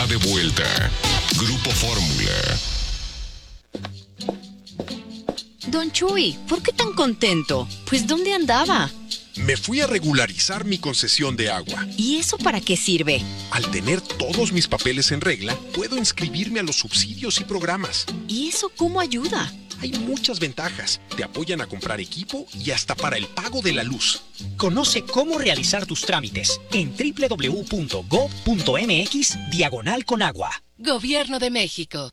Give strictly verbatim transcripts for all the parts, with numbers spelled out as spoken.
de vuelta. Grupo Fórmula. Don Chuy, ¿por qué tan contento? Pues, ¿dónde andaba? Me fui a regularizar mi concesión de agua. ¿Y eso para qué sirve? Al tener todos mis papeles en regla, puedo inscribirme a los subsidios y programas. ¿Y eso cómo ayuda? Hay muchas ventajas. Te apoyan a comprar equipo y hasta para el pago de la luz. Conoce cómo realizar tus trámites en doble u doble u doble u punto gob punto eme equis diagonal con agua. Gobierno de México.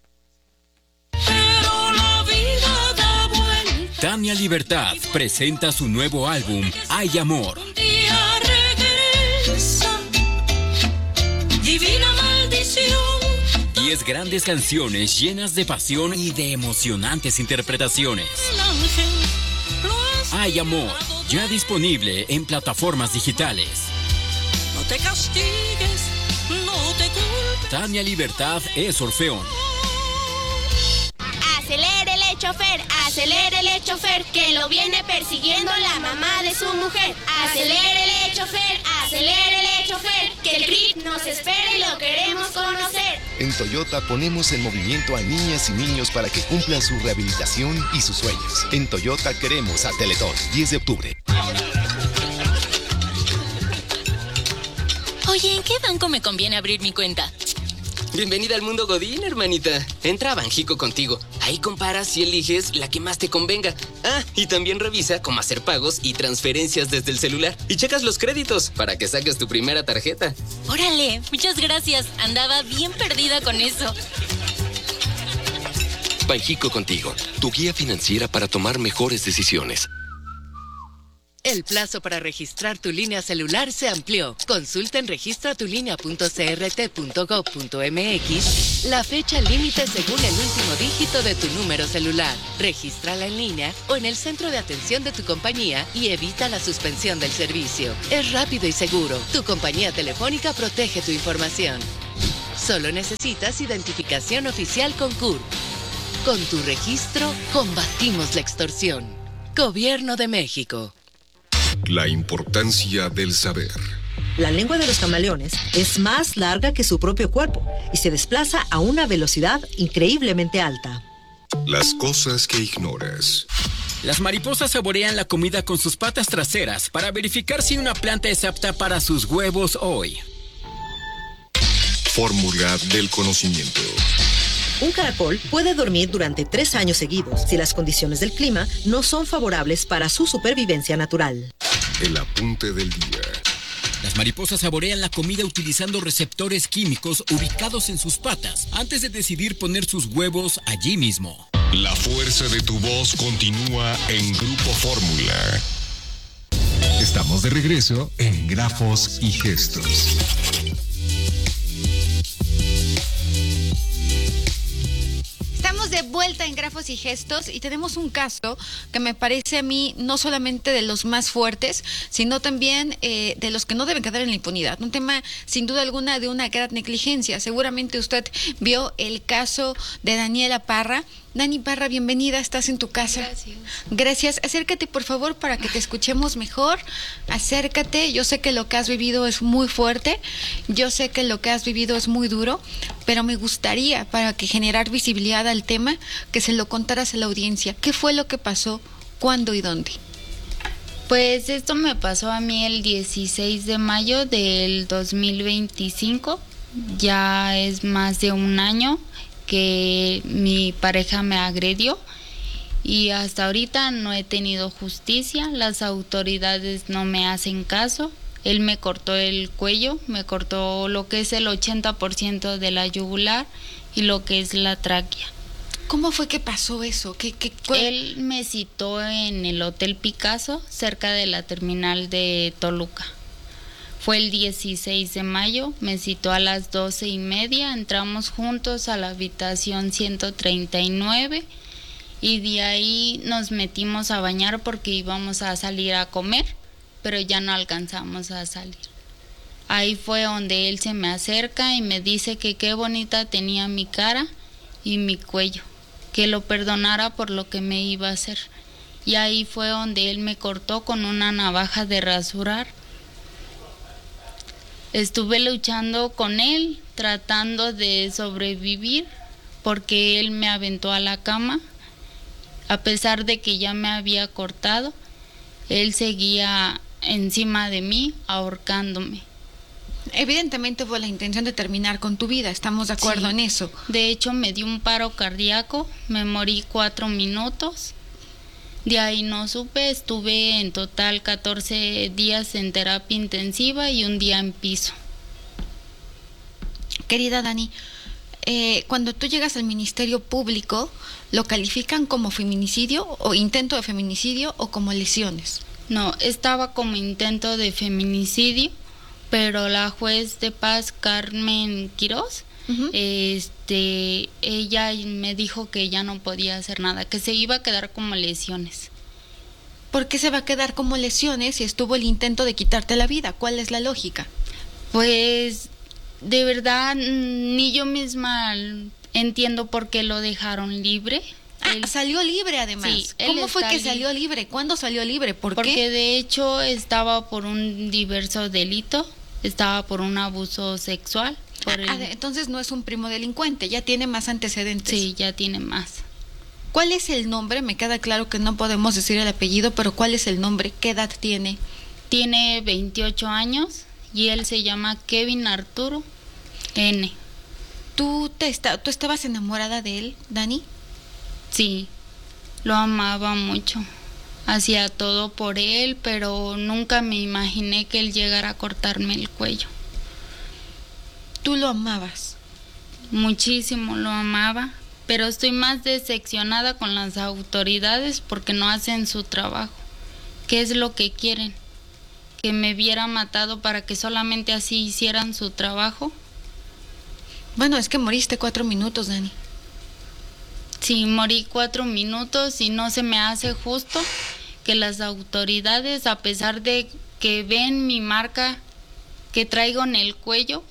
Tania Libertad presenta su nuevo álbum, Hay Amor. Un día regresa, divina maldición. Diez grandes canciones llenas de pasión y de emocionantes interpretaciones. Hay Amor, ya disponible en plataformas digitales. No te castigues, no te culpes. Tania Libertad es Orfeón. Acelérele, chofer, acelérele, chofer, que lo viene persiguiendo la mamá de su mujer. Acelérele, chofer, acelérele, chofer, que el grip nos espera y lo queremos conocer. En Toyota ponemos en movimiento a niñas y niños para que cumplan su rehabilitación y sus sueños. En Toyota queremos a Teletón, diez de octubre. Oye, ¿en qué banco me conviene abrir mi cuenta? Bienvenida al mundo Godín, hermanita. Entra a Banjico contigo. Ahí comparas y eliges la que más te convenga. Ah, y también revisa cómo hacer pagos y transferencias desde el celular. Y checas los créditos para que saques tu primera tarjeta. Órale, muchas gracias. Andaba bien perdida con eso. Banjico contigo, tu guía financiera para tomar mejores decisiones. El plazo para registrar tu línea celular se amplió. Consulta en registra tu línea punto c r t punto gob punto eme equis la fecha límite según el último dígito de tu número celular. Regístrala en línea o en el centro de atención de tu compañía y evita la suspensión del servicio. Es rápido y seguro. Tu compañía telefónica protege tu información. Solo necesitas identificación oficial con C U R. Con tu registro, combatimos la extorsión. Gobierno de México. La importancia del saber. La lengua de los camaleones es más larga que su propio cuerpo y se desplaza a una velocidad increíblemente alta. Las cosas que ignoras. Las mariposas saborean la comida con sus patas traseras para verificar si una planta es apta para sus huevos hoy. Fórmula del conocimiento. Un caracol puede dormir durante tres años seguidos si las condiciones del clima no son favorables para su supervivencia natural. El apunte del día. Las mariposas saborean la comida utilizando receptores químicos ubicados en sus patas antes de decidir poner sus huevos allí mismo. La fuerza de tu voz continúa en Grupo Fórmula. Estamos de regreso en Grafos y Gestos. Estamos de vuelta en Grafos y Gestos y tenemos un caso que me parece a mí no solamente de los más fuertes, sino también eh, de los que no deben quedar en la impunidad. Un tema, sin duda alguna, de una gran negligencia. Seguramente usted vio el caso de Daniela Parra. Dani Parra, bienvenida, estás en tu casa. Gracias. Gracias. Acércate, por favor, para que te escuchemos mejor. Acércate. Yo sé que lo que has vivido es muy fuerte. Yo sé que lo que has vivido es muy duro, pero me gustaría, para que generar visibilidad al tema, que se lo contaras a la audiencia. ¿Qué fue lo que pasó? ¿Cuándo y dónde? Pues esto me pasó a mí el dieciséis de mayo del dos mil veinticinco. Ya es más de un año que mi pareja me agredió y hasta ahorita no he tenido justicia. Las autoridades no me hacen caso. Él me cortó el cuello, me cortó lo que es el ochenta por ciento de la yugular y lo que es la tráquea. ¿Cómo fue que pasó eso? ¿Qué, qué, Él me citó en el Hotel Picasso, cerca de la terminal de Toluca. Fue el dieciséis de mayo, me citó a las doce y media, entramos juntos a la habitación ciento treinta y nueve y de ahí nos metimos a bañar porque íbamos a salir a comer, pero ya no alcanzamos a salir. Ahí fue donde él se me acerca y me dice que qué bonita tenía mi cara y mi cuello, que lo perdonara por lo que me iba a hacer. Y ahí fue donde él me cortó con una navaja de rasurar. Estuve luchando con él, tratando de sobrevivir, porque él me aventó a la cama. A pesar de que ya me había cortado, él seguía encima de mí, ahorcándome. Evidentemente fue la intención de terminar con tu vida, estamos de acuerdo Sí. en eso. De hecho, me dio un paro cardíaco, me morí cuatro minutos. De ahí no supe, estuve en total catorce días en terapia intensiva y un día en piso. Querida Dani, eh, cuando tú llegas al Ministerio Público, ¿lo califican como feminicidio o intento de feminicidio o como lesiones? No, estaba como intento de feminicidio, pero la juez de paz, Carmen Quirós, uh-huh. este, ella me dijo que ya no podía hacer nada, que se iba a quedar como lesiones. ¿Por qué se va a quedar como lesiones si estuvo el intento de quitarte la vida? ¿Cuál es la lógica? Pues, de verdad, ni yo misma entiendo por qué lo dejaron libre. Ah, él salió libre además. Sí, ¿Cómo fue que libre. salió libre? ¿Cuándo salió libre? ¿Por Porque qué? de hecho estaba por un diverso delito, estaba por un abuso sexual. Por ah, el... Entonces no es un primo delincuente, ya tiene más antecedentes. Sí, ya tiene más. ¿Cuál es el nombre? Me queda claro que no podemos decir el apellido, pero ¿cuál es el nombre? ¿Qué edad tiene? Tiene veintiocho años y él se llama Kevin Arturo N. ¿Tú, te está, ¿Tú estabas enamorada de él, Dani? Sí, lo amaba mucho. Hacía todo por él, pero nunca me imaginé que él llegara a cortarme el cuello. ¿Tú lo amabas? Muchísimo lo amaba, pero estoy más decepcionada con las autoridades porque no hacen su trabajo. ¿Qué es lo que quieren? ¿Que me hubiera matado para que solamente así hicieran su trabajo? Bueno, es que moriste cuatro minutos, Dani. Sí, morí cuatro minutos y no se me hace justo que las autoridades, a pesar de que ven mi marca que traigo en el cuello,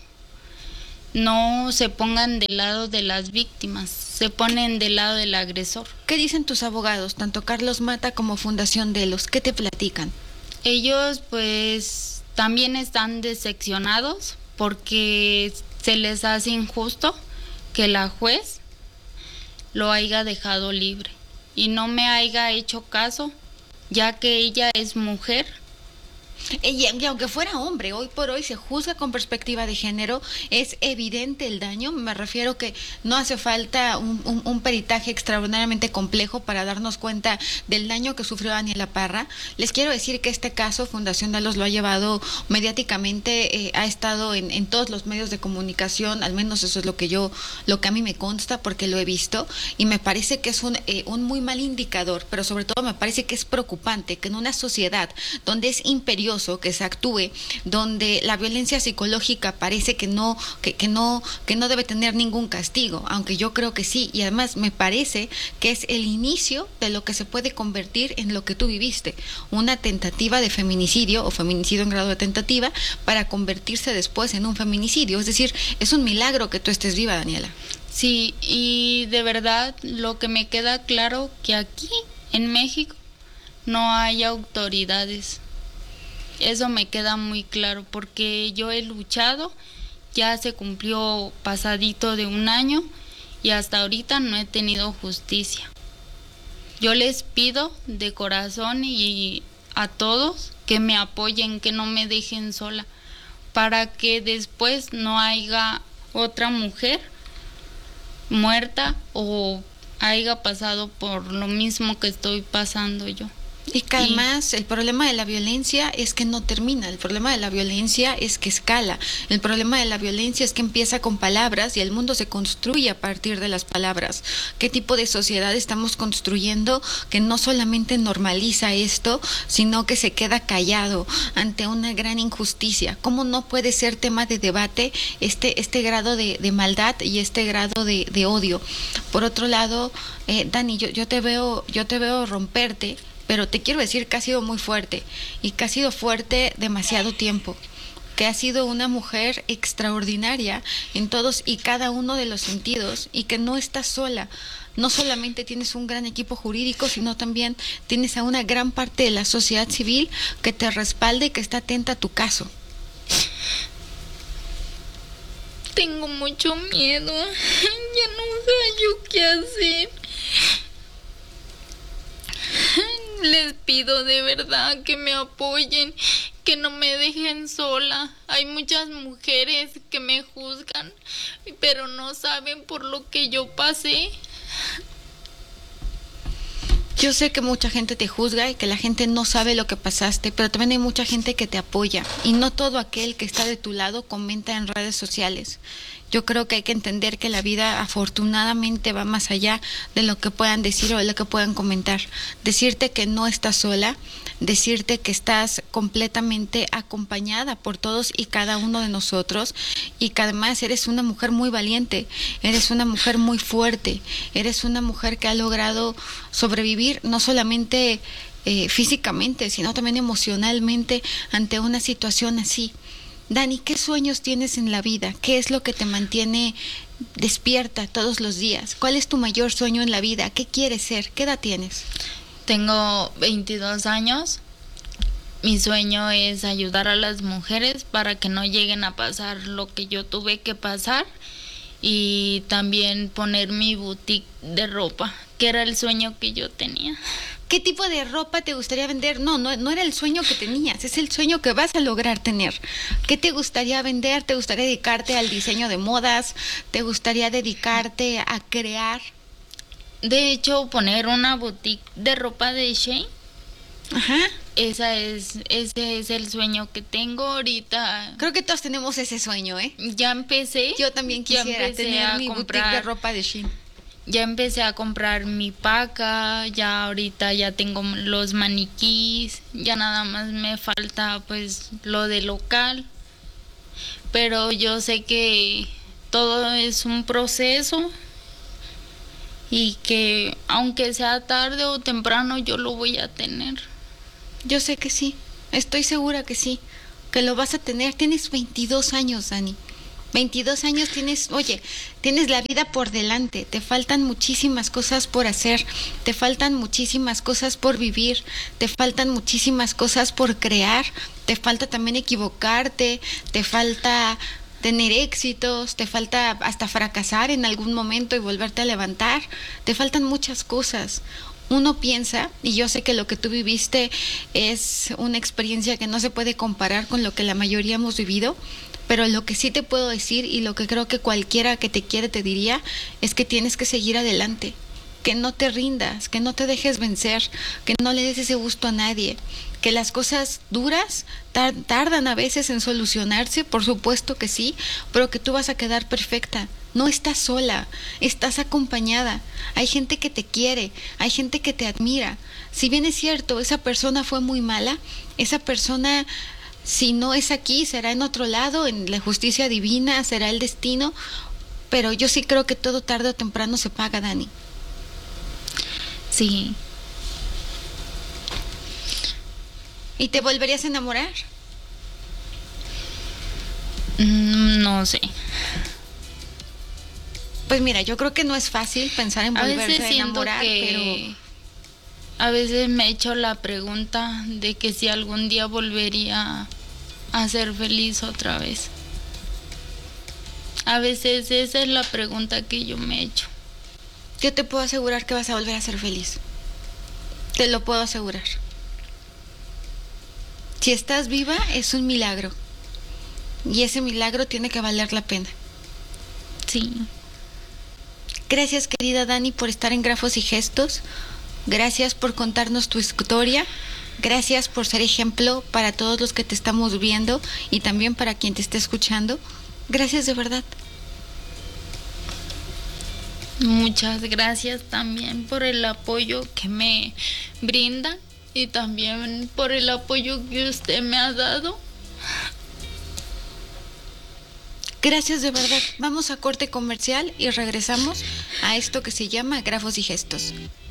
no se pongan del lado de las víctimas, se ponen del lado del agresor. ¿Qué dicen tus abogados, tanto Carlos Mata como Fundación Delos? ¿Qué te platican? Ellos pues también están decepcionados porque se les hace injusto que la juez lo haya dejado libre y no me haya hecho caso, ya que ella es mujer. Y, y aunque fuera hombre, hoy por hoy se juzga con perspectiva de género, es evidente el daño. Me refiero que no hace falta un, un, un peritaje extraordinariamente complejo para darnos cuenta del daño que sufrió Daniela Parra. Les quiero decir que este caso Fundación Delos lo ha llevado mediáticamente, eh, ha estado en, en todos los medios de comunicación, al menos eso es lo que yo, lo que a mí me consta porque lo he visto, y me parece que es un, eh, un muy mal indicador, pero sobre todo me parece que es preocupante que en una sociedad donde es imperioso que se actúe, donde la violencia psicológica parece que no, que, que no, que no debe tener ningún castigo, aunque yo creo que sí, y además me parece que es el inicio de lo que se puede convertir en lo que tú viviste, una tentativa de feminicidio o feminicidio en grado de tentativa para convertirse después en un feminicidio. Es decir, es un milagro que tú estés viva, Daniela. Sí, y de verdad lo que me queda claro que aquí en México no hay autoridades. Eso me queda muy claro porque yo he luchado, ya se cumplió pasadito de un año y hasta ahorita no he tenido justicia. Yo les pido de corazón y a todos que me apoyen, que no me dejen sola, para que después no haya otra mujer muerta o haya pasado por lo mismo que estoy pasando yo. Y que además el problema de la violencia es que no termina, el problema de la violencia es que escala, el problema de la violencia es que empieza con palabras y el mundo se construye a partir de las palabras. ¿Qué tipo de sociedad estamos construyendo que no solamente normaliza esto, sino que se queda callado ante una gran injusticia? ¿Cómo no puede ser tema de debate este, este grado de, de maldad y este grado de, de odio? Por otro lado, eh, Dani, yo, yo te veo, yo te veo romperte, pero te quiero decir que ha sido muy fuerte y que ha sido fuerte demasiado tiempo, que ha sido una mujer extraordinaria en todos y cada uno de los sentidos y que no estás sola. No solamente tienes un gran equipo jurídico, sino también tienes a una gran parte de la sociedad civil que te respalda y que está atenta a tu caso. Tengo mucho miedo. Ya no hallo qué hacer. Les pido de verdad que me apoyen, que no me dejen sola. Hay muchas mujeres que me juzgan, pero no saben por lo que yo pasé. Yo sé que mucha gente te juzga y que la gente no sabe lo que pasaste, pero también hay mucha gente que te apoya. Y no todo aquel que está de tu lado comenta en redes sociales. Yo creo que hay que entender que la vida afortunadamente va más allá de lo que puedan decir o de lo que puedan comentar. Decirte que no estás sola, decirte que estás completamente acompañada por todos y cada uno de nosotros, y que además eres una mujer muy valiente, eres una mujer muy fuerte, eres una mujer que ha logrado sobrevivir no solamente eh, físicamente, sino también emocionalmente ante una situación así. Dani, ¿qué sueños tienes en la vida? ¿Qué es lo que te mantiene despierta todos los días? ¿Cuál es tu mayor sueño en la vida? ¿Qué quieres ser? ¿Qué edad tienes? Tengo veintidós años. Mi sueño es ayudar a las mujeres para que no lleguen a pasar lo que yo tuve que pasar, y también poner mi boutique de ropa, que era el sueño que yo tenía. ¿Qué tipo de ropa te gustaría vender? No, no, no era el sueño que tenías, es el sueño que vas a lograr tener. ¿Qué te gustaría vender? ¿Te gustaría dedicarte al diseño de modas? ¿Te gustaría dedicarte a crear? De hecho, poner una boutique de ropa de Shein. Ajá. Esa es, ese es el sueño que tengo ahorita. Creo que todos tenemos ese sueño, ¿eh? Ya empecé. Yo también quisiera tener mi boutique de ropa de Shein. Ya empecé a comprar mi paca, ya ahorita ya tengo los maniquís, ya nada más me falta pues lo de local. Pero yo sé que todo es un proceso y que aunque sea tarde o temprano yo lo voy a tener. Yo sé que sí, estoy segura que sí, que lo vas a tener. Tienes veintidós años, Dani. veintidós años tienes, oye, tienes la vida por delante, te faltan muchísimas cosas por hacer, te faltan muchísimas cosas por vivir, te faltan muchísimas cosas por crear, te falta también equivocarte, te falta tener éxitos, te falta hasta fracasar en algún momento y volverte a levantar, te faltan muchas cosas. Uno piensa, y yo sé que lo que tú viviste es una experiencia que no se puede comparar con lo que la mayoría hemos vivido, pero lo que sí te puedo decir, y lo que creo que cualquiera que te quiere te diría, es que tienes que seguir adelante, que no te rindas, que no te dejes vencer, que no le des ese gusto a nadie, que las cosas duras tar- tardan a veces en solucionarse, por supuesto que sí, pero que tú vas a quedar perfecta. No estás sola, estás acompañada. Hay gente que te quiere, hay gente que te admira. Si bien es cierto, esa persona fue muy mala, esa persona, si no es aquí, será en otro lado, en la justicia divina, será el destino, pero yo sí creo que todo tarde o temprano se paga, Dani. Sí. ¿Y te volverías a enamorar? Mm, no sé. Pues mira, yo creo que no es fácil pensar en volverse a, a enamorar, que pero a veces me he hecho la pregunta de que si algún día volvería a ser feliz otra vez. A veces esa es la pregunta que yo me he hecho. Yo te puedo asegurar que vas a volver a ser feliz. Te lo puedo asegurar. Si estás viva, es un milagro. Y ese milagro tiene que valer la pena. Sí. Gracias, querida Dani, por estar en Grafos y Gestos. Gracias por contarnos tu historia. Gracias por ser ejemplo para todos los que te estamos viendo y también para quien te esté escuchando. Gracias de verdad. Muchas gracias también por el apoyo que me brinda y también por el apoyo que usted me ha dado. Gracias de verdad. Vamos a corte comercial y regresamos a esto que se llama Grafos y Gestos.